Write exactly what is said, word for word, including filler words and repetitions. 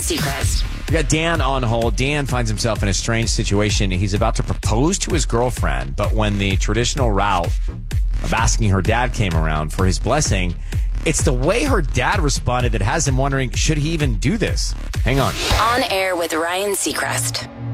Seacrest. We got Dan on hold. Dan finds himself in a strange situation. He's about to propose to his girlfriend, but when the traditional route of asking her dad came around for his blessing, it's the way her dad responded that has him wondering, should he even do this? Hang on. On air with Ryan Seacrest.